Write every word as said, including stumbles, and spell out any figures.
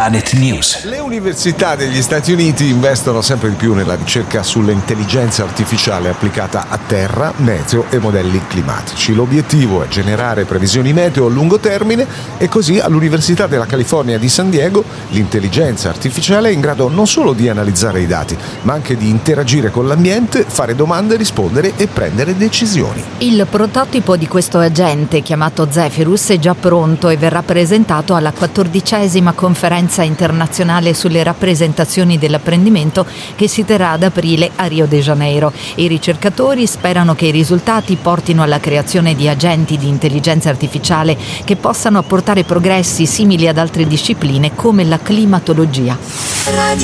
Planet News. Le università degli Stati Uniti investono sempre di più nella ricerca sull'intelligenza artificiale applicata a terra, meteo e modelli climatici. L'obiettivo è generare previsioni meteo a lungo termine e così all'Università della California di San Diego l'intelligenza artificiale è in grado non solo di analizzare i dati, ma anche di interagire con l'ambiente, fare domande, rispondere e prendere decisioni. Il prototipo di questo agente, chiamato Zephyrus, è già pronto e verrà presentato alla quattordicesima conferenza internazionale sulle rappresentazioni dell'apprendimento che si terrà ad aprile a Rio de Janeiro. I ricercatori sperano che i risultati portino alla creazione di agenti di intelligenza artificiale che possano apportare progressi simili ad altre discipline come la climatologia.